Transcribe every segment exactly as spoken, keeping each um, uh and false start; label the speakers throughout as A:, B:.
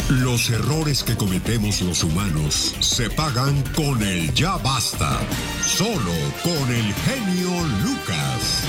A: Los errores que cometemos los humanos se pagan con el ya basta. Solo con el genio Lucas.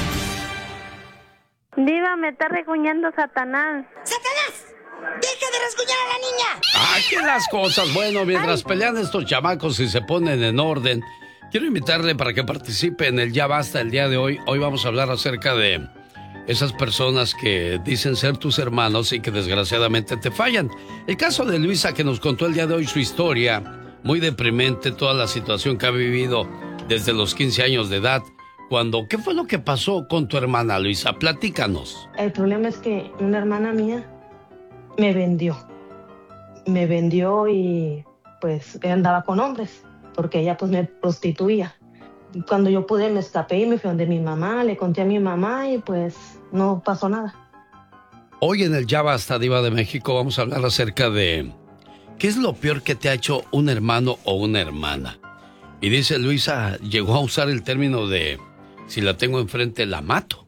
B: Diva, me está regañando Satanás.
C: ¡Satanás! ¡Deja de rasguñar a la niña!
D: Aquí las cosas. Bueno, mientras pelean estos chamacos y se ponen en orden, quiero invitarle para que participe en el Ya Basta el día de hoy. Hoy vamos a hablar acerca de esas personas que dicen ser tus hermanos y que desgraciadamente te fallan. El caso de Luisa, que nos contó el día de hoy su historia, muy deprimente, toda la situación que ha vivido desde los quince años de edad. Cuando, ¿qué fue lo que pasó con tu hermana, Luisa? Platícanos.
E: El problema es que una hermana mía me vendió. Me vendió y pues andaba con hombres, porque ella pues me prostituía. Cuando yo pude me escapé y me fui donde mi mamá, le conté a mi mamá y pues no pasó nada.
D: Hoy en el Ya Basta, Diva de México, vamos a hablar acerca de ¿qué es lo peor que te ha hecho un hermano o una hermana? Y dice Luisa, llegó a usar el término de si la tengo enfrente la mato.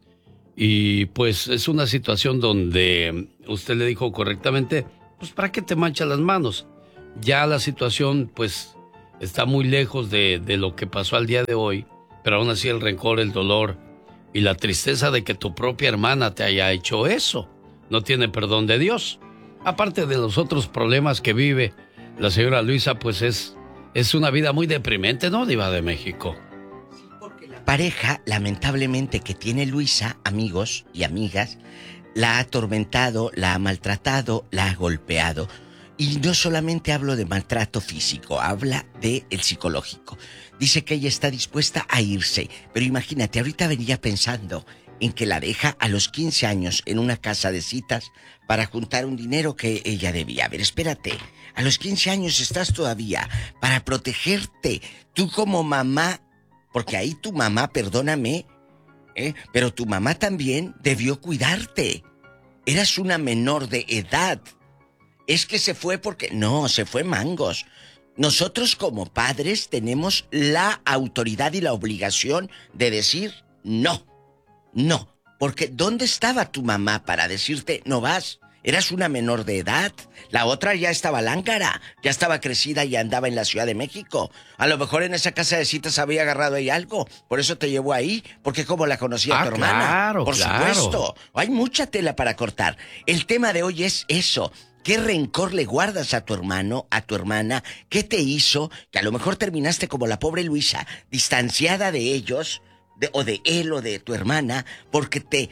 D: Y pues es una situación donde usted le dijo correctamente, pues ¿para qué te manchas las manos? Ya la situación pues está muy lejos de, de lo que pasó al día de hoy, pero aún así el rencor, el dolor y la tristeza de que tu propia hermana te haya hecho eso no tiene perdón de Dios. Aparte de los otros problemas que vive la señora Luisa, pues es, es una vida muy deprimente, ¿no, Diva de México?
C: Sí, porque la pareja, lamentablemente, que tiene Luisa, amigos y amigas, la ha atormentado, la ha maltratado, la ha golpeado. Y no solamente hablo de maltrato físico, habla de el psicológico. Dice que ella está dispuesta a irse, pero imagínate, ahorita venía pensando en que la deja a los quince años en una casa de citas para juntar un dinero que ella debía. A ver, espérate, a los quince años estás todavía para protegerte, tú como mamá, porque ahí tu mamá, perdóname, ¿eh? pero tu mamá también debió cuidarte. Eras una menor de edad. Es que se fue porque... No, se fue mangos. Nosotros como padres tenemos la autoridad y la obligación de decir no, no. Porque ¿dónde estaba tu mamá para decirte no vas? Eras una menor de edad. La otra ya estaba lángara, ya estaba crecida y andaba en la Ciudad de México. A lo mejor en esa casa de citas había agarrado ahí algo. Por eso te llevó ahí, porque como la conocía
D: ah,
C: tu hermana.
D: Claro,
C: Por
D: claro.
C: supuesto. Hay mucha tela para cortar. El tema de hoy es eso. ¿Qué rencor le guardas a tu hermano, a tu hermana? ¿Qué te hizo? Que a lo mejor terminaste como la pobre Luisa, distanciada de ellos, de, o de él o de tu hermana, porque te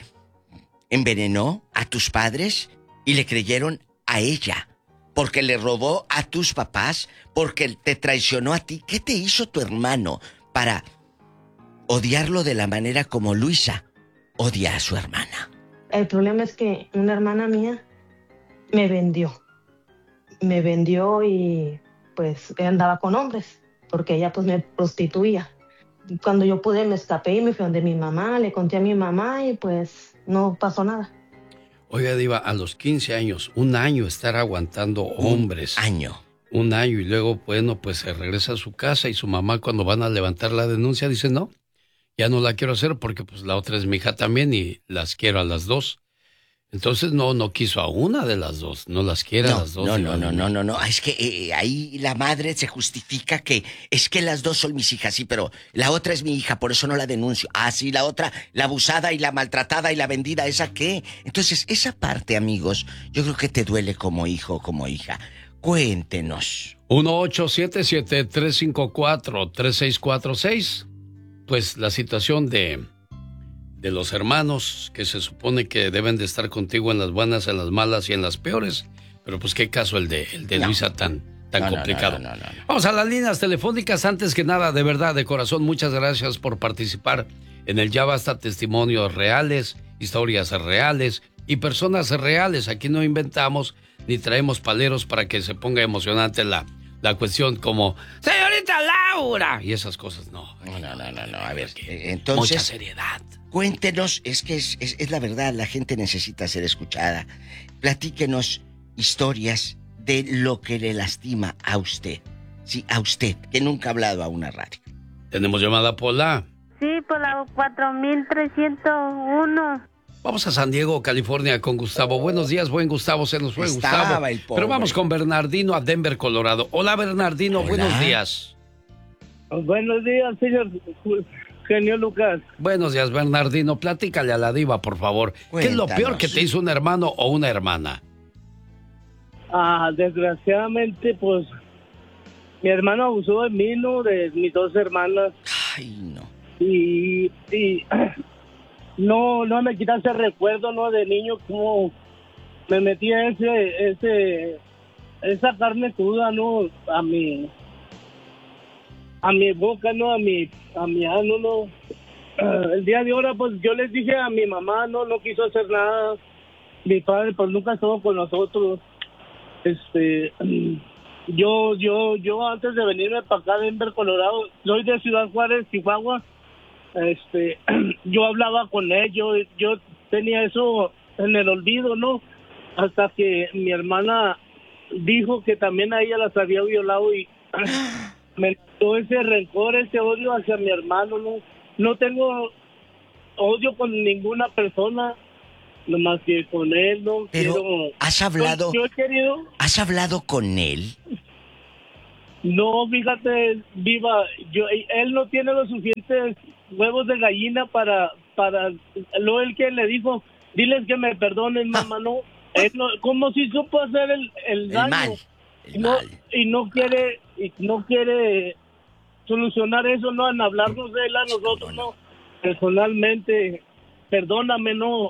C: envenenó a tus padres y le creyeron a ella, porque le robó a tus papás, porque te traicionó a ti. ¿Qué te hizo tu hermano para odiarlo de la manera como Luisa odia a su hermana?
E: El problema es que una hermana mía me vendió. Me vendió y pues andaba con hombres, porque ella pues me prostituía. Cuando yo pude me escapé y me fui donde mi mamá, le conté a mi mamá y pues no pasó nada.
D: Oiga, Diva, a los quince años, un año estar aguantando hombres.
C: Un año.
D: Un año y luego, bueno, pues se regresa a su casa y su mamá cuando van a levantar la denuncia dice, no, ya no la quiero hacer porque pues la otra es mi hija también y las quiero a las dos. Entonces no, no quiso a una de las dos, no las quiere
C: no,
D: a las dos.
C: No, no, no, no, no, no, es que eh, ahí la madre se justifica que es que las dos son mis hijas, sí, pero la otra es mi hija, por eso no la denuncio. Ah, sí, la otra, la abusada y la maltratada y la vendida, ¿esa qué? Entonces, esa parte, amigos, yo creo que te duele como hijo o como hija. Cuéntenos.
D: uno ocho siete siete, tres cinco cuatro, tres seis cuatro seis. Pues la situación de... de los hermanos que se supone que deben de estar contigo en las buenas, en las malas y en las peores. Pero pues qué caso el de, el de no. Luisa tan, tan no, complicado. No, no, no, no, no. Vamos a las líneas telefónicas. Antes que nada, de verdad, de corazón, muchas gracias por participar en el Ya Basta. Testimonios reales, historias reales y personas reales. Aquí no inventamos ni traemos paleros para que se ponga emocionante la, la cuestión como señorita Laura y esas cosas. No,
C: no, no, no, no, no. A ver, entonces...
D: mucha seriedad.
C: Cuéntenos, es que es, es, es la verdad, la gente necesita ser escuchada. Platíquenos historias de lo que le lastima a usted. Sí, a usted, que nunca ha hablado a una radio.
D: ¿Tenemos llamada, Pola?
B: Sí, por la cuatro mil trescientos uno.
D: Vamos a San Diego, California, con Gustavo. Buenos días, buen Gustavo, se nos fue
C: Estaba
D: Gustavo.
C: el pobre.
D: Pero vamos con Bernardino a Denver, Colorado. Hola, Bernardino,
C: Hola.
D: buenos días.
F: Buenos días, señor genio Lucas.
D: Buenos días, Bernardino. Platícale a la diva, por favor. ¿Qué es lo
C: Cuéntanos.
D: peor que te hizo un hermano o una hermana?
F: Ah, desgraciadamente, pues, mi hermano abusó de mí, ¿no? De mis dos hermanas.
C: Ay, no.
F: Y, y no, no me quita ese recuerdo, ¿no? De niño, como me metía ese, ese, esa carne cruda, ¿no? A mi, a mi boca, ¿no? A mi, a mi ano, ¿no? Ah, el día de ahora, pues, yo les dije a mi mamá, ¿no? No quiso hacer nada. Mi padre, pues, nunca estuvo con nosotros. Este, yo, yo, yo antes de venirme para acá, Denver, Colorado, soy de Ciudad Juárez, Chihuahua. Este, yo hablaba con él, yo, yo tenía eso en el olvido, ¿no? Hasta que mi hermana dijo que también a ella las había violado y me dio ese rencor, ese odio hacia mi hermano, ¿no? No tengo odio con ninguna persona, nomás que con él, ¿no?
C: Pero,
F: quiero...
C: ¿has hablado?
F: Yo he querido...
C: ¿Has hablado con él?
F: No, fíjate, Viva, yo, él no tiene los suficientes huevos de gallina para, para, lo él que le dijo, diles que me perdonen, mamá, no, él no, como si supo hacer el, el
C: El
F: daño,
C: mal. El
F: no,
C: mal.
F: y no quiere, y no quiere solucionar eso, no, en hablarnos de él a nosotros, no, personalmente, perdóname, no,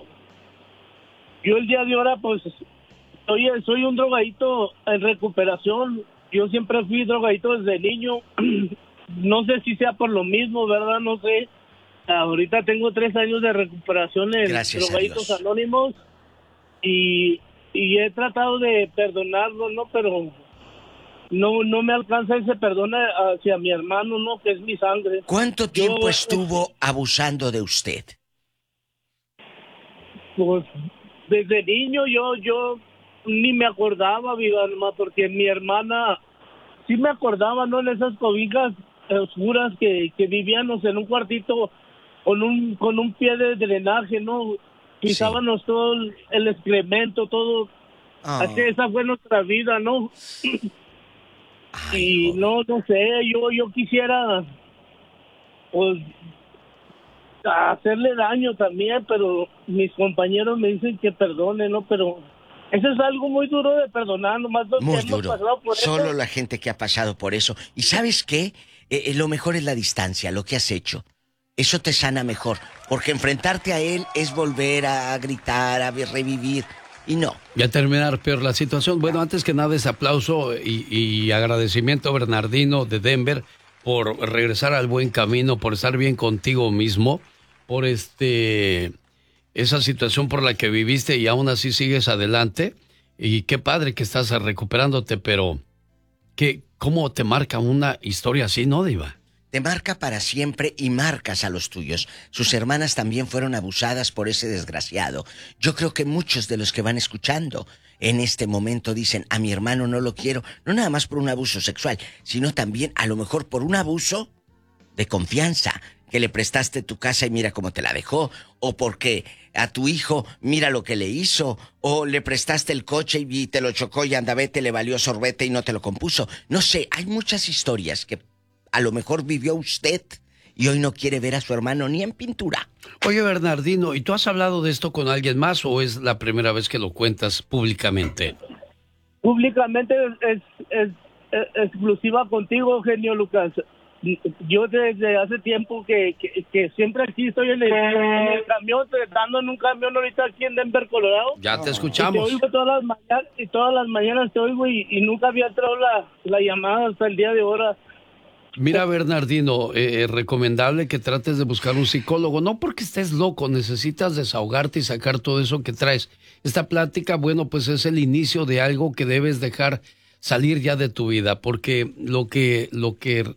F: yo el día de ahora, pues, soy, soy un drogadito en recuperación. Yo siempre fui drogadito desde niño. No sé si sea por lo mismo, ¿verdad? No sé. Ahorita tengo tres años de recuperación en
C: Gracias a
F: Drogaditos
C: Dios.
F: Anónimos. Y, y he tratado de perdonarlo, ¿no? Pero no no me alcanza ese perdón hacia mi hermano, ¿no? Que es mi sangre.
C: ¿Cuánto tiempo
F: Yo,
C: estuvo abusando de usted?
F: Pues desde niño yo yo ni me acordaba, viva, nomás porque mi hermana sí me acordaba, ¿no? En esas cobijas oscuras que, que vivíamos en un cuartito con un con un pie de drenaje, ¿no? Pisábamos sí. todo el, el excremento, todo. Oh. Así, esa fue nuestra vida, ¿no? Ay, y oh. no, no sé, yo yo quisiera, pues, hacerle daño también, pero mis compañeros me dicen que perdone, ¿no? Pero eso es algo muy duro de perdonar, nomás los
C: muy
F: que hemos
C: duro.
F: pasado por
C: Solo
F: eso.
C: La gente que ha pasado por eso. ¿Y sabes qué? Eh, eh, lo mejor es la distancia, lo que has hecho. Eso te sana mejor, porque enfrentarte a él es volver a gritar, a revivir, y no.
D: Y a terminar peor la situación. Bueno, antes que nada, ese aplauso y, y agradecimiento a Bernardino de Denver por regresar al buen camino, por estar bien contigo mismo, por este esa situación por la que viviste y aún así sigues adelante. Y qué padre que estás recuperándote, pero ¿qué, ¿cómo te marca una historia así, no, Diva?
C: Te marca para siempre y marcas a los tuyos. Sus hermanas también fueron abusadas por ese desgraciado. Yo creo que muchos de los que van escuchando en este momento dicen, a mi hermano no lo quiero, no nada más por un abuso sexual, sino también a lo mejor por un abuso de confianza, que le prestaste tu casa y mira cómo te la dejó, o porque a tu hijo mira lo que le hizo, o le prestaste el coche y te lo chocó y andavete, le valió sorbete y no te lo compuso. No sé, hay muchas historias que a lo mejor vivió usted y hoy no quiere ver a su hermano ni en pintura.
D: Oye, Bernardino, ¿y tú has hablado de esto con alguien más o es la primera vez que lo cuentas públicamente?
F: Públicamente es, es, es, es exclusiva contigo, genio Lucas. Yo desde hace tiempo que, que, que siempre aquí estoy en el, en el camión, tratando en un camión ahorita aquí en Denver, Colorado.
D: Ya te escuchamos.
F: Y te oigo todas las mañanas, y todas las mañanas te oigo y, y nunca había entrado la, la llamada hasta el día de ahora.
D: Mira, Bernardino, eh, es recomendable que trates de buscar un psicólogo, no porque estés loco, necesitas desahogarte y sacar todo eso que traes. Esta plática, bueno, pues es el inicio de algo que debes dejar salir ya de tu vida, porque lo que, lo que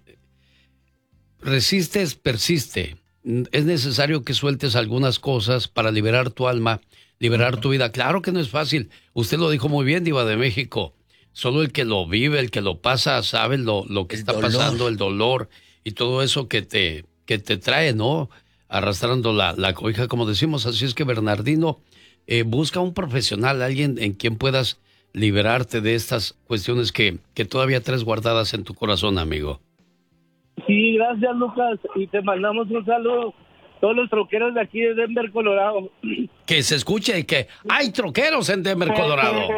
D: resistes, persiste. Es necesario que sueltes algunas cosas para liberar tu alma, liberar tu vida. Claro que no es fácil, usted lo dijo muy bien, Diva de México. Solo el que lo vive, el que lo pasa, sabe lo, lo que
C: el
D: está
C: dolor.
D: pasando, el dolor y todo eso que te, que te trae, ¿no? arrastrando la, la cobija, como decimos. Así es que, Bernardino, eh, busca un profesional, alguien en quien puedas liberarte de estas cuestiones que, que todavía traes guardadas en tu corazón, amigo.
F: Sí, gracias, Lucas. Y te mandamos un saludo a todos los troqueros de aquí de Denver, Colorado.
D: Que se escuche que hay troqueros en Denver, Colorado.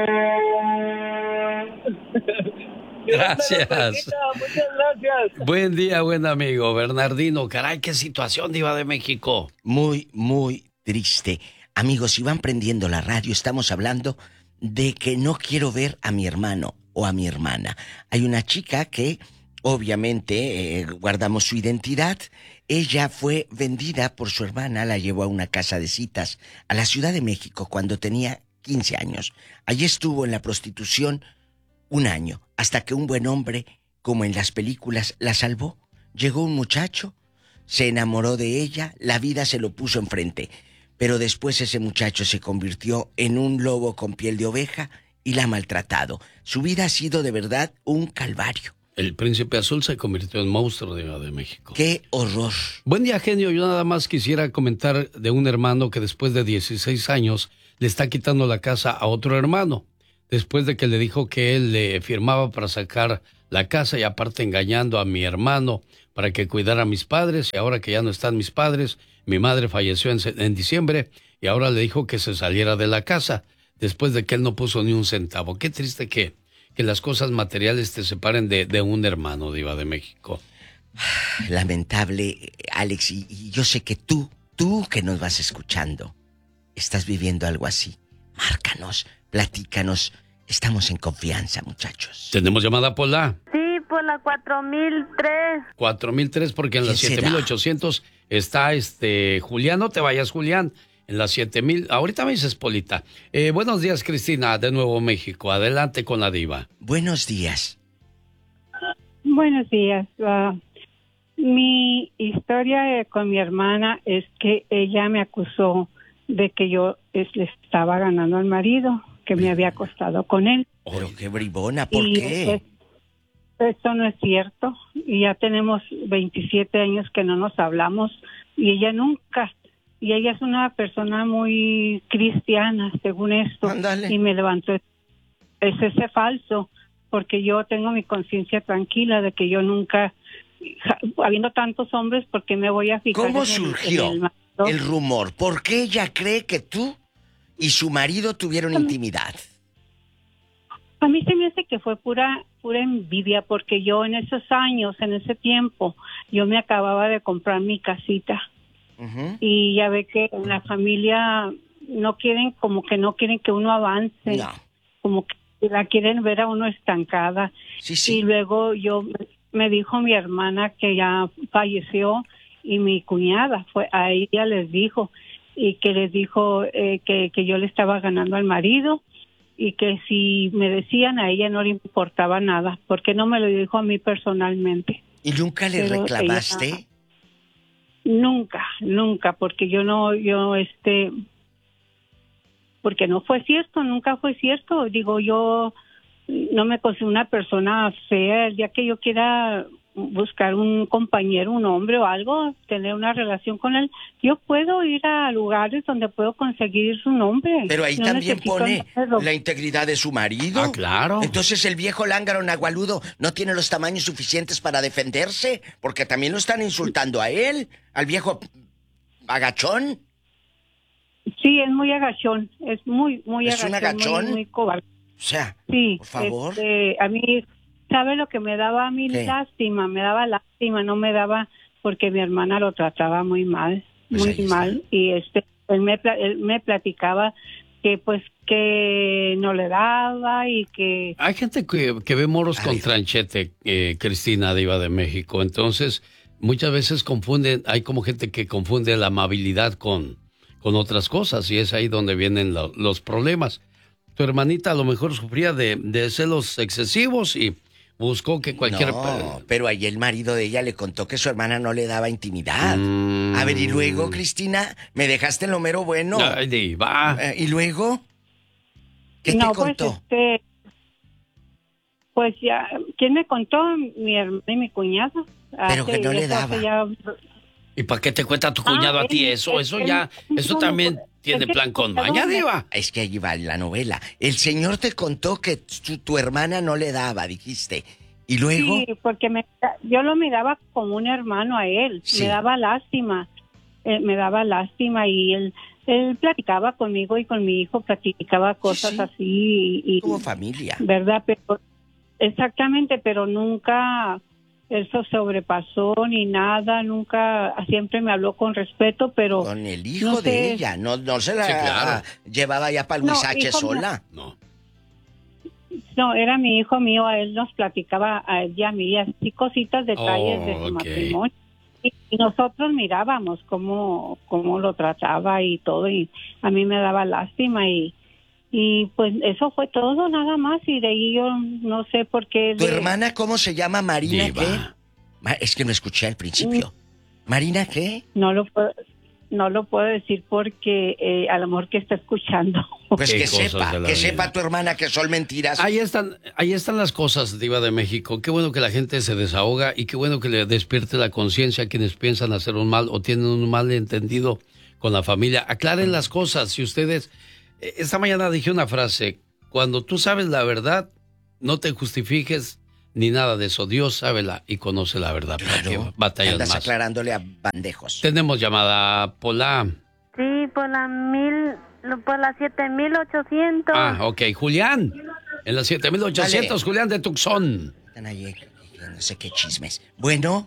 D: Gracias.
F: Muchas gracias.
D: Buen día, buen amigo. Bernardino, caray, qué situación, Diva de México.
C: Muy, muy triste. Amigos, si van prendiendo la radio, estamos hablando de que no quiero ver a mi hermano o a mi hermana. Hay una chica que, obviamente, eh, guardamos su identidad. Ella fue vendida por su hermana, la llevó a una casa de citas a la Ciudad de México cuando tenía quince años. Allí estuvo en la prostitución un año, hasta que un buen hombre, como en las películas, la salvó. Llegó un muchacho, se enamoró de ella, la vida se lo puso enfrente. Pero después ese muchacho se convirtió en un lobo con piel de oveja y la ha maltratado. Su vida ha sido de verdad un calvario.
D: El príncipe azul se convirtió en monstruo, Diva de México.
C: ¡Qué horror!
D: Buen día, genio. Yo nada más quisiera comentar de un hermano que después de dieciséis años le está quitando la casa a otro hermano. Después de que le dijo que él le firmaba para sacar la casa y aparte engañando a mi hermano para que cuidara a mis padres, y ahora que ya no están mis padres, mi madre falleció en, en diciembre y ahora le dijo que se saliera de la casa después de que él no puso ni un centavo. Qué triste que, que las cosas materiales te separen de, de un hermano, Diva de México.
C: Lamentable, Alex, y, y yo sé que tú, tú que nos vas escuchando, estás viviendo algo así. Márcanos, platícanos. Estamos en confianza, muchachos.
D: ¿Tenemos llamada, Pola?
B: Sí, por la cuatro mil tres.
D: cuatro mil tres, porque en la siete mil ochocientos está este Julián. No te vayas, Julián. En la siete mil. Ahorita me dices, Polita. Eh, buenos días, Cristina, de Nuevo México. Adelante con la diva.
C: Buenos días.
G: Buenos días. Uh, mi historia eh, con mi hermana es que ella me acusó de que yo es, le estaba ganando al marido, que me había acostado con él.
C: Pero qué bribona, ¿por
G: y
C: qué?
G: Es, esto no es cierto. Y ya tenemos veintisiete años que no nos hablamos y ella nunca. Y ella es una persona muy cristiana, según esto.
C: Ándale.
G: Y me levantó. Es ese falso, porque yo tengo mi conciencia tranquila de que yo nunca, habiendo tantos hombres, ¿por qué me voy a fijar?
C: ¿Cómo
G: en el,
C: surgió
G: en
C: el,
G: el
C: el rumor? ¿Por qué ella cree que tú y su marido tuvieron intimidad?
G: A mí se me hace que fue pura pura envidia, porque yo en esos años, en ese tiempo, yo me acababa de comprar mi casita. Uh-huh. Y ya ve que en la familia no quieren, como que no quieren que uno avance.
C: No.
G: Como que la quieren ver a uno estancada.
C: Sí, sí.
G: Y luego yo, me dijo mi hermana que ya falleció, y mi cuñada, fue a ella les dijo, y que les dijo eh, que, que yo le estaba ganando al marido, y que si me decían, a ella no le importaba nada, porque no me lo dijo a mí personalmente.
C: ¿Y nunca le
G: Pero
C: reclamaste?
G: ella, nunca, nunca, porque yo no, yo este, porque no fue cierto, nunca fue cierto. Digo, yo no me considero una persona fea. El día que yo quiera buscar un compañero, un hombre o algo, tener una relación con él, yo puedo ir a lugares donde puedo conseguir su nombre.
C: Pero ahí
G: no
C: también pone
G: hacerlo.
C: la integridad de su marido.
D: Ah, claro.
C: Entonces el viejo lángaro nagualudo no tiene los tamaños suficientes para defenderse, porque también lo están insultando a él, al viejo agachón.
G: Sí, es muy agachón, es muy, muy
C: ¿Es
G: agachón.
C: un agachón?
G: Muy, muy cobarde.
C: O sea,
G: sí,
C: por favor.
G: Este, a mí, ¿sabe lo que me daba a mí?
C: ¿Qué?
G: Lástima, me daba lástima, no me daba, porque mi hermana lo trataba muy mal,
C: Pues
G: muy
C: ahí está.
G: mal, y este, él me, pla- él me platicaba que pues que no le daba y que...
D: Hay gente que, que ve moros
C: Ay.
D: con tranchete, eh, Cristina, diva de México. Entonces, muchas veces confunden, hay como gente que confunde la amabilidad con, con otras cosas, y es ahí donde vienen lo- los problemas. Tu hermanita a lo mejor sufría de, de celos excesivos y buscó que cualquier...
C: No, pero ahí el marido de ella le contó que su hermana no le daba intimidad.
D: Mm.
C: A ver, y luego, Cristina, me dejaste en lo mero bueno.
D: Ay, diva.
C: Eh, ¿Y luego? ¿Qué
G: no,
C: te contó?
G: Pues, este, pues ya, ¿quién me contó? Mi hermana y mi cuñada.
C: Pero
G: Hace-
C: que no le
G: eso hace
C: daba.
G: ya-
D: ¿Y para qué te cuenta tu cuñado
G: Ah,
D: a ti
G: él-
D: eso?
G: él-
D: Eso
G: él-
D: ya, eso
G: no,
D: también
G: no,
D: tiene
G: es que-
D: plan con
G: perdón,
D: maña,
G: me-
D: diva.
C: Es que allí va la novela. El señor te contó que tu, tu hermana no le daba, dijiste. ¿Y luego?
G: Sí, porque me, yo lo miraba como un hermano a él.
C: Sí.
G: Me daba lástima. Eh, me daba lástima y él, él platicaba conmigo y con mi hijo, platicaba cosas
C: sí.
G: así. Y, y-
C: Como familia.
G: ¿Verdad? Pero, exactamente, pero nunca eso sobrepasó ni nada. Nunca, siempre me habló con respeto, pero...
C: Con el hijo
G: no
C: de
G: sé.
C: ella. No, no se la
D: Sí, claro.
C: llevaba ya para el
G: No,
C: Huizache
G: hijo mío.
C: sola.
D: No.
G: No, era mi hijo mío, a él nos platicaba a él y a mí, así cositas, detalles
D: Oh,
G: de su
D: ok.
G: matrimonio. Y, y nosotros mirábamos cómo, cómo lo trataba y todo, y a mí me daba lástima y, y pues eso fue todo nada más, y de ahí yo no sé por qué...
C: ¿Tu
G: de-
C: hermana cómo se llama? ¿Marina
D: Diva.
C: qué? Ma- Es que no escuché al principio. ¿Marina qué?
G: No lo puedo, no lo puedo decir porque eh, a lo mejor que está escuchando.
C: Pues
D: Qué
C: que
D: cosas
C: sepa,
D: de la
C: que
D: vida.
C: sepa tu hermana que son mentiras.
D: Ahí están, ahí están las cosas, diva de México. Qué bueno que la gente se desahoga y qué bueno que le despierte la conciencia a quienes piensan hacer un mal o tienen un mal entendido con la familia. Aclaren las cosas. Si ustedes... eh, Esta mañana dije una frase. Cuando tú sabes la verdad, no te justifiques ni nada de eso. Dios sabe la y conoce la verdad. ¿Para qué
C: Claro,
D: batallas
C: andas
D: más?
C: aclarándole a bandejos.
D: Tenemos llamada Pola.
B: Sí, por la mil, por la siete mil ochocientos.
D: Ah, ok. Julián. En las siete mil ochocientos,
C: Dale.
D: Julián de Tucson.
C: Están ahí, no sé qué chismes. Bueno,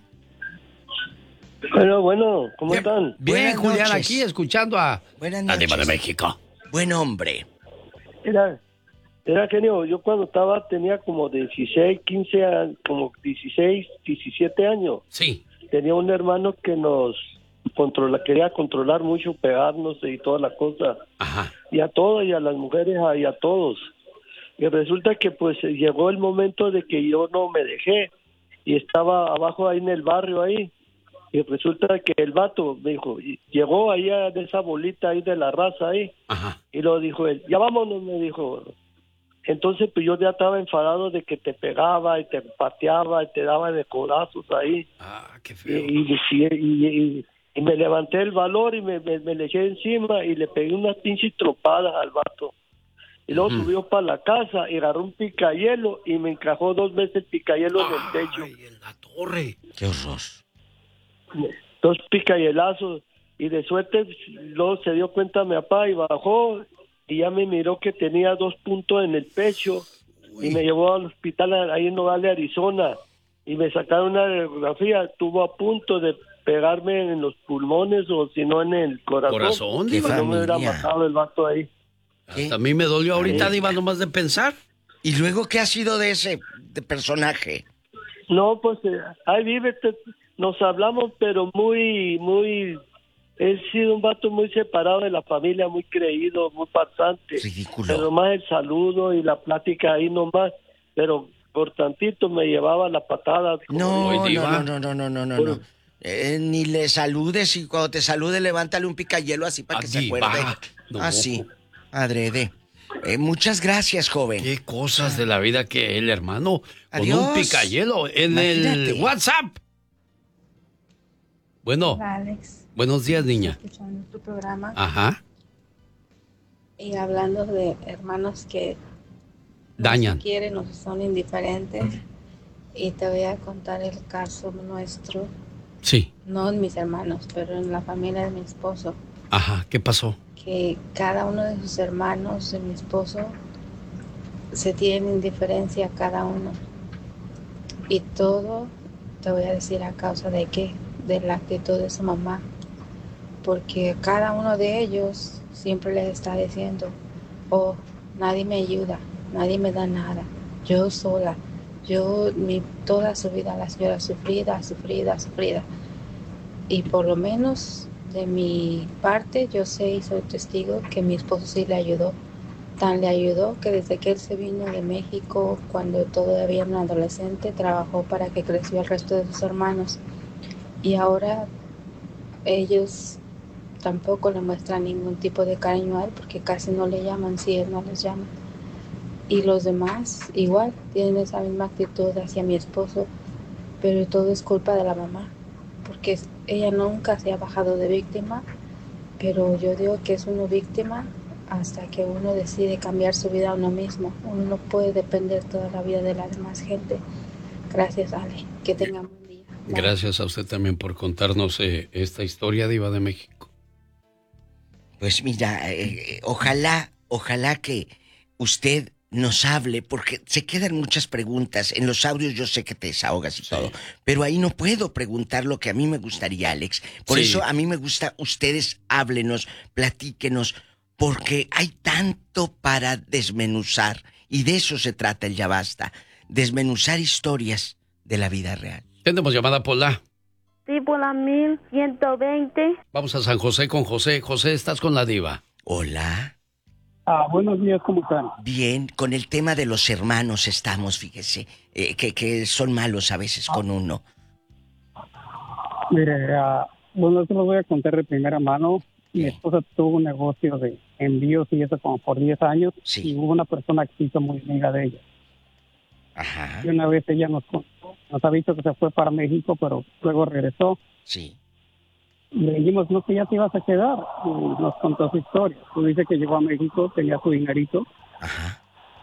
F: Bueno, bueno, ¿cómo
D: Bien,
F: están?
D: bien,
C: Buenas
D: Julián,
C: noches.
D: aquí escuchando a
C: buenas
D: la diva de
C: noches.
D: México.
C: Buen hombre.
F: Era, era genio, yo cuando estaba tenía como dieciséis, quince años, como dieciséis, diecisiete años.
D: Sí.
F: Tenía un hermano que nos controla, quería controlar mucho, pegarnos y toda la cosa.
D: Ajá.
F: Y a todos, y a las mujeres, y a todos. Y resulta que pues llegó el momento de que yo no me dejé. Y estaba abajo ahí en el barrio ahí. Y resulta que el vato me dijo, y llegó allá de esa bolita ahí de la raza ahí.
D: Ajá.
F: Y lo dijo él, ya vámonos, me dijo. Entonces pues yo ya estaba enfadado de que te pegaba y te pateaba y te daba de codazos ahí.
D: Ah, qué
F: Y,
D: feo.
F: y, y, y- y me levanté el valor y me, me, me le eché encima y le pegué unas pinches tropadas al vato. Y luego
D: Ujú.
F: subió para la casa y agarró un picayelo y me encajó dos veces el picayelo en el techo.
D: Ay, en la torre.
C: Qué horror.
F: Dos picayelazos. Y de suerte luego se dio cuenta mi papá y bajó y ya me miró que tenía dos puntos en el pecho y me llevó al hospital ahí en Nogales, Arizona. Y me sacaron una radiografía. Estuvo a punto de pegarme en los pulmones o si no en el corazón.
D: Corazón,
C: Qué
D: diva.
F: No me hubiera
C: familia.
F: matado el vato ahí.
D: Hasta a mí me dolió ahorita,
C: Ay.
D: diva, nomás de pensar.
C: ¿Y luego qué ha sido de ese de personaje?
F: No, pues eh, ahí vive, te- nos hablamos, pero muy, muy, he sido un vato muy separado de la familia, muy creído, muy pasante.
C: Ridículo.
F: Pero más el saludo y la plática ahí nomás, pero por tantito me llevaba la patada. como
C: No,
D: Oye,
C: no,
D: diva.
C: no, no, no, no, no, no,
F: Bueno.
C: no. Eh, ni le saludes y cuando te salude levántale un picayelo así para
D: Ah,
C: que se
D: diva.
C: acuerde.
D: No.
C: Así, adrede. Eh, muchas gracias, joven.
D: Qué cosas de la vida que el hermano con
C: Adiós.
D: un picayelo en
C: Imagínate.
D: el WhatsApp. Bueno,
H: Hola, Alex.
D: buenos días, niña.
H: Escuchando tu programa
D: Ajá.
H: y hablando de hermanos que no
D: Dañan.
H: se quieren o son indiferentes. Y te voy a contar el caso nuestro,
D: Sí.
H: no en mis hermanos, pero en la familia de mi esposo,
D: Ajá. ¿Qué pasó?
H: que cada uno de sus hermanos de mi esposo se tienen indiferencia cada uno. Y todo, te voy a decir a causa de qué, de la actitud de su mamá. Porque cada uno de ellos siempre les está diciendo, oh, nadie me ayuda, nadie me da nada, yo sola, yo mi, toda su vida la señora sufrida, sufrida, sufrida. Y por lo menos de mi parte, yo sé y soy testigo que mi esposo sí le ayudó. Tan le ayudó que desde que él se vino de México, cuando todavía era un adolescente, trabajó para que creció el resto de sus hermanos. Y ahora ellos tampoco le muestran ningún tipo de cariño a él porque casi no le llaman si él no les llama. Y los demás igual tienen esa misma actitud hacia mi esposo, pero todo es culpa de la mamá, porque ella nunca se ha bajado de víctima, pero yo digo que es uno víctima hasta que uno decide cambiar su vida a uno mismo. Uno no puede depender toda la vida de la demás gente. Gracias, Ale. Que tengan buen día. Bye.
D: Gracias a usted también por contarnos eh, esta historia, Diva de México.
C: Pues mira, eh, ojalá, ojalá que usted nos hable, porque se quedan muchas preguntas. En los audios yo sé que te desahogas y sí. todo, pero ahí no puedo preguntar lo que a mí me gustaría, Alex. Por sí. eso a mí me gusta, ustedes háblenos, platíquenos, porque hay tanto para desmenuzar, y de eso se trata el Ya Basta, desmenuzar historias de la vida real.
D: Tenemos llamada, Pola.
B: Sí, Pola mil ciento veinte.
D: Vamos a San José con José. José, ¿estás con la Diva?
C: Hola.
F: Ah, buenos días, ¿cómo están?
C: Bien, con el tema de los hermanos estamos, fíjese, eh, que, que son malos a veces con uno.
F: Mire, uh, bueno, esto lo voy a contar de primera mano. Mi
C: ¿Qué?
F: esposa tuvo un negocio de envíos y eso como por diez años.
C: Sí.
F: Y hubo una persona que se hizo muy amiga de ella.
C: Ajá.
F: Y una vez ella nos contó, nos ha dicho que se fue para México, pero luego regresó.
C: Sí.
F: Y le dijimos, no, que ya te ibas a quedar. Y nos contó su historia. Tú dice que llegó a México, tenía su dinerito.
C: Ajá.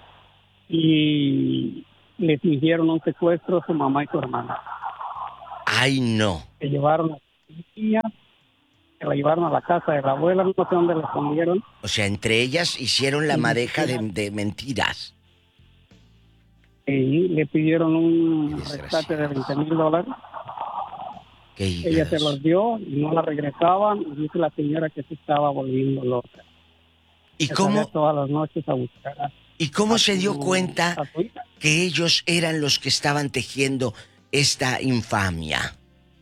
F: Y les hicieron un secuestro a su mamá y su hermana.
C: Ay, no.
F: Se llevaron a la policía, se la llevaron a la casa de la abuela, no sé dónde la escondieron.
C: O sea, entre ellas hicieron la
F: Sí,
C: madeja
F: sí.
C: de, de mentiras.
F: Y le pidieron un
C: Qué desgracia.
F: rescate de veinte mil dólares.
C: Qué
F: Ella se
C: hígados.
F: los dio y no la regresaban. Y dice la señora que se estaba volviendo loca.
C: ¿Y
F: Que
C: cómo,
F: salía todas las noches a buscar a,
C: ¿Y cómo
F: a
C: se dio
F: su-
C: cuenta
F: a su hija.
C: que ellos eran los que estaban tejiendo esta infamia?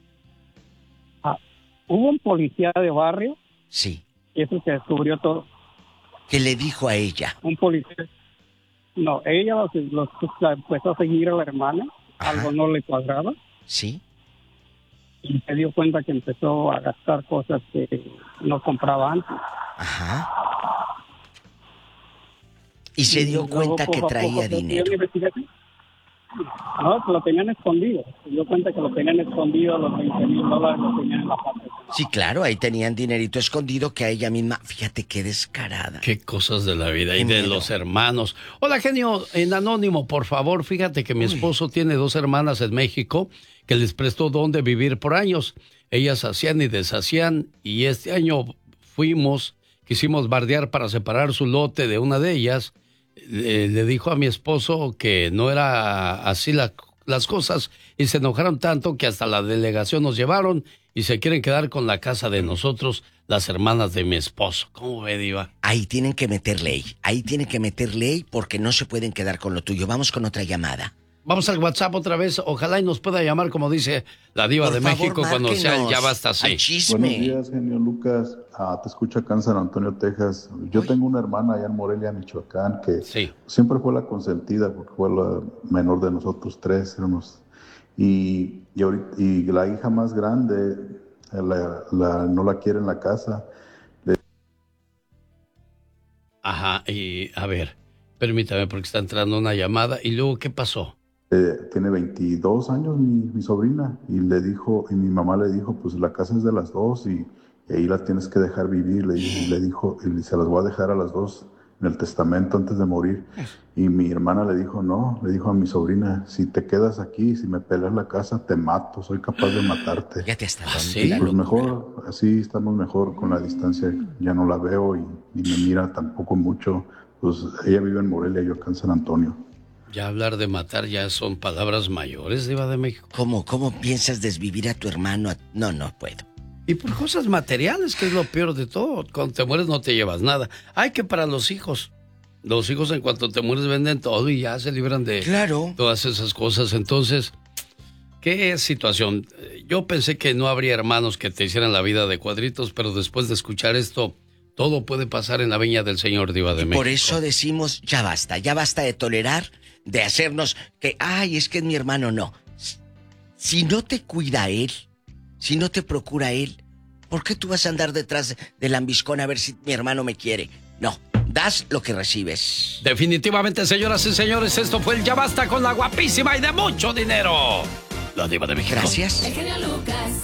F: Hubo un policía de barrio
C: Sí.
F: y eso se descubrió todo.
C: ¿Qué le dijo a ella?
F: Un policía. No, ella los, los, la empezó a seguir a la hermana.
C: Ajá.
F: Algo no le cuadraba.
C: Sí.
F: Y se dio cuenta que empezó a gastar cosas que no compraba antes.
C: Ajá. Y se dio
F: Y luego,
C: cuenta que
F: poco a
C: traía
F: poco, se
C: dinero.
F: dio la investigación. No, que lo tenían escondido. Se dio cuenta que lo tenían escondido, los veinte mil dólares los tenían en la parte.
C: Sí, claro, ahí tenían dinerito escondido que a ella misma, fíjate qué descarada.
D: Qué cosas de la vida y
C: Qué
D: de
C: miedo.
D: los hermanos. Hola, genio, en anónimo, por favor, fíjate que mi
C: Uy.
D: esposo tiene dos hermanas en México que les prestó donde vivir por años. Ellas hacían y deshacían y este año fuimos, quisimos bardear para separar su lote de una de ellas. Le, le dijo a mi esposo que no era así la, las cosas y se enojaron tanto que hasta la delegación nos llevaron y se quieren quedar con la casa de nosotros, las hermanas de mi esposo. ¿Cómo ve, Diva?
C: Ahí tienen que meter ley, ahí tienen que meter ley porque no se pueden quedar con lo tuyo. Vamos con otra llamada.
D: Vamos al WhatsApp otra vez. Ojalá y nos pueda llamar, como dice la Diva
C: Por
D: de
C: favor,
D: México, cuando sea el
C: márquenos
D: Ya Basta
C: al
D: así.
C: chisme.
I: Buenos días, genio Lucas. Ah, te escucho acá en San Antonio, Texas. Yo
C: Uy.
I: tengo una hermana allá en Morelia, Michoacán, que
D: Sí.
I: siempre fue la consentida porque fue la menor de nosotros tres. Éramos, y, y, ahorita- y la hija más grande la, la- no la quiere en la casa.
D: Ajá, y a ver, permítame porque está entrando una llamada. ¿Y luego qué pasó?
I: Eh, tiene veintidós años mi, mi sobrina y le dijo, y mi mamá le dijo, pues la casa es de las dos y, y ahí la tienes que dejar vivir. Le, y le dijo, y se las voy a dejar a las dos en el testamento antes de morir. Y mi hermana le dijo, no, le dijo a mi sobrina, si te quedas aquí, si me peleas la casa, te mato, soy capaz de matarte.
C: Fíjate hasta
D: ¿Ah,
C: dónde
D: sí?
C: la
I: Pues
C: locura.
I: mejor, así estamos mejor con la distancia, ya no la veo y, y me mira tampoco mucho. Pues ella vive en Morelia, yo acá en San Antonio.
D: Ya hablar de matar ya son palabras mayores, Diva de México.
C: ¿Cómo, cómo piensas desvivir a tu hermano? No, no puedo.
D: Y por cosas materiales, que es lo peor de todo. Cuando te mueres no te llevas nada. Ay, que para los hijos. Los hijos en cuanto te mueres venden todo y ya se libran de
C: Claro.
D: todas esas cosas. Entonces, ¿qué situación? Yo pensé que no habría hermanos que te hicieran la vida de cuadritos, pero después de escuchar esto, todo puede pasar en la viña del Señor, Diva de México.
C: Por eso decimos, ya basta, ya basta de tolerar, de hacernos que, ay, es que es mi hermano, no. Si no te cuida él, si no te procura él, ¿por qué tú vas a andar detrás del lambiscón a ver si mi hermano me quiere? No, das lo que recibes.
D: Definitivamente, señoras y señores, esto fue el Ya Basta con la guapísima y de mucho dinero, la Diva de México.
C: Gracias.
J: El genio Lucas.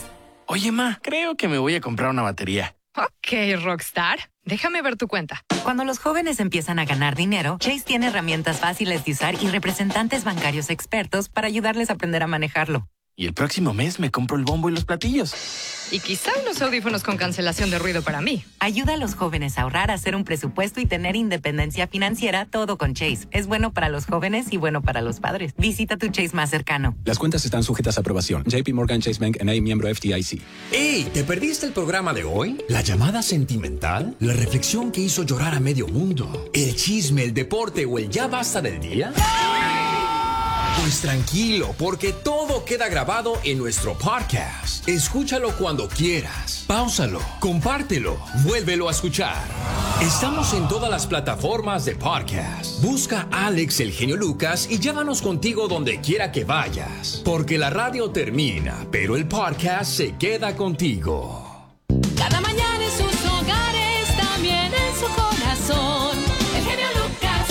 J: Oye, ma, creo que me voy a comprar una batería.
K: Ok, Rockstar. Déjame ver tu cuenta.
L: Cuando los jóvenes empiezan a ganar dinero, Chase tiene herramientas fáciles de usar y representantes bancarios expertos para ayudarles a aprender a manejarlo.
J: Y el próximo mes me compro el bombo y los platillos.
K: Y quizá unos audífonos con cancelación de ruido para mí.
L: Ayuda a los jóvenes a ahorrar, a hacer un presupuesto y tener independencia financiera, todo con Chase. Es bueno para los jóvenes y bueno para los padres. Visita tu Chase más cercano.
M: Las cuentas están sujetas a aprobación. J P Morgan Chase Bank N A, miembro F D I C.
N: ¡Ey! ¿Te perdiste el programa de hoy? ¿La llamada sentimental? ¿La reflexión que hizo llorar a medio mundo? ¿El chisme, el deporte o el ya basta del día? Pues tranquilo, porque todo queda grabado en nuestro podcast. Escúchalo cuando quieras. Páusalo, compártelo, vuélvelo a escuchar. Estamos en todas las plataformas de podcast. Busca a Alex el Genio Lucas y llévanos contigo donde quiera que vayas. Porque la radio termina, pero el podcast se queda contigo.
O: Cada mañana en sus hogares, también en su corazón. El Genio Lucas.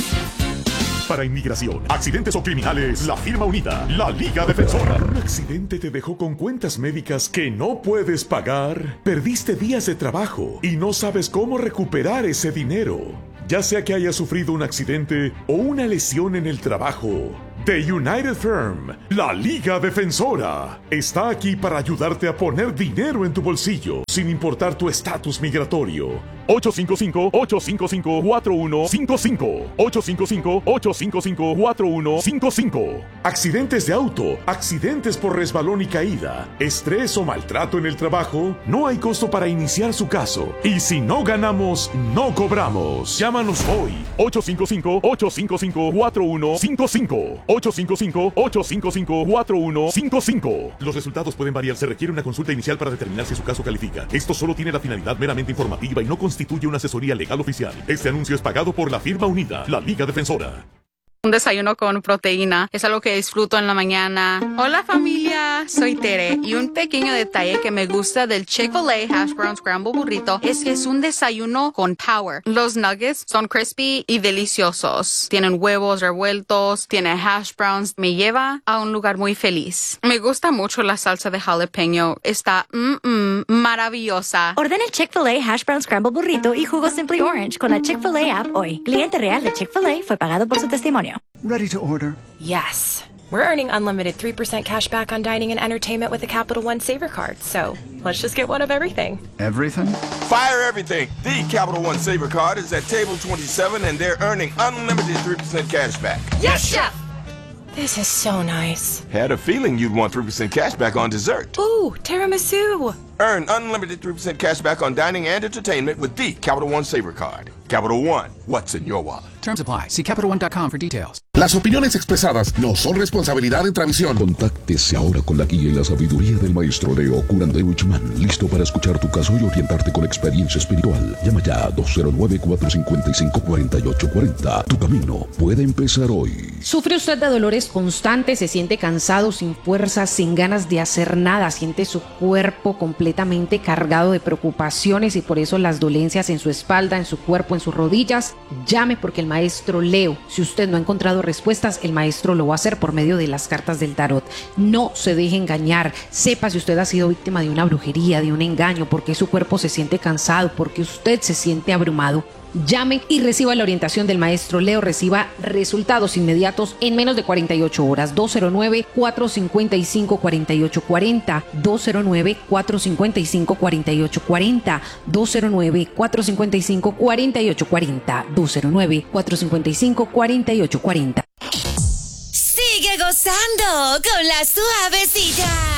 P: Para inmigración, accidentes o criminales, la firma unida, la Liga Defensora. ¿Un accidente te dejó con cuentas médicas que no puedes pagar? ¿Perdiste días de trabajo y no sabes cómo recuperar ese dinero? Ya sea que hayas sufrido un accidente o una lesión en el trabajo, The United Firm, la Liga Defensora, está aquí para ayudarte a poner dinero en tu bolsillo, sin importar tu estatus migratorio. ocho cinco cinco, ocho cinco cinco, cuatro uno cinco cinco. ocho cinco cinco, ocho cinco cinco, cuatro uno cinco cinco. Accidentes de auto, accidentes por resbalón y caída, estrés o maltrato en el trabajo, no hay costo para iniciar su caso. Y si no ganamos, no cobramos. Llámanos hoy. ocho cinco cinco, ocho cinco cinco, cuatro uno cinco cinco. ocho cinco cinco, ocho cinco cinco, cuatro uno cinco cinco. Los resultados pueden variar. Se requiere una consulta inicial para determinar si su caso califica. Esto solo tiene la finalidad meramente informativa y no constituye una asesoría legal oficial. Este anuncio es pagado por la firma unida, la Liga Defensora.
Q: Un desayuno con proteína es algo que disfruto en la mañana. Hola familia, soy Tere y un pequeño detalle que me gusta del Chick-fil-A Hash Brown Scramble Burrito es que es un desayuno con power. Los nuggets son crispy y deliciosos. Tienen huevos revueltos, tiene hash browns. Me lleva a un lugar muy feliz. Me gusta mucho la salsa de jalapeño. Está mm, mm, maravillosa.
R: Ordena el Chick-fil-A Hash Brown Scramble Burrito y jugo Simply Orange con la Chick-fil-A app hoy. Cliente real de Chick-fil-A fue pagado por su testimonio.
S: Ready to order?
T: Yes. We're earning unlimited three percent cash back on dining and entertainment with the Capital One Saver Card, so let's just get one of everything.
S: Everything?
U: Fire everything! The Capital One Saver Card is at table twenty-seven and they're earning unlimited three percent cash back.
T: Yes, Chef! This is so nice.
U: Had a feeling you'd want three percent cash back on dessert.
T: Ooh, tiramisu!
U: Earn unlimited three percent cash back on dining and entertainment with the Capital One Saver Card. Capital One, what's in your wallet?
M: Terms apply. See Capital One dot com for details.
V: Las opiniones expresadas no son responsabilidad de Travisión.
W: Contáctese ahora con la guía y la sabiduría del maestro Leo Curandewich Man, listo para escuchar tu caso y orientarte con experiencia espiritual. Llama ya a dos cero nueve, cuatro cinco cinco, cuatro ocho cuatro cero. Tu camino puede empezar hoy.
X: ¿Sufre usted de dolores constantes? ¿Se siente cansado, sin fuerzas, sin ganas de hacer nada? ¿Siente su cuerpo completamente cargado de preocupaciones y por eso las dolencias en su espalda, en su cuerpo, en sus rodillas? Llame porque el maestro Leo, si usted no ha encontrado respuestas, el maestro lo va a hacer por medio de las cartas del tarot. No se deje engañar. Sepa si usted ha sido víctima de una brujería, de un engaño, porque su cuerpo se siente cansado, porque usted se siente abrumado. Llame y reciba la orientación del maestro Leo, reciba resultados inmediatos en menos de cuarenta y ocho horas. dos cero nueve, cuatro cinco cinco, cuatro ocho cuatro cero, dos cero nueve, cuatro cinco cinco, cuatro ocho cuatro cero, dos cero nueve, cuatro cinco cinco, cuatro ocho cuatro cero, dos cero nueve, cuatro cinco cinco, cuatro ocho cuatro cero.
Y: Sigue gozando con la suavecita.